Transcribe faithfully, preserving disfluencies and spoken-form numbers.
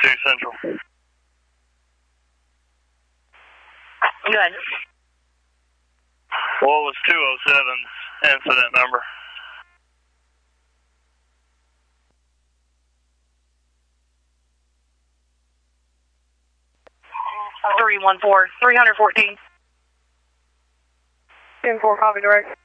two Central. Good. What was two oh seven's incident number? three one four, three fourteen. ten four, copy direct.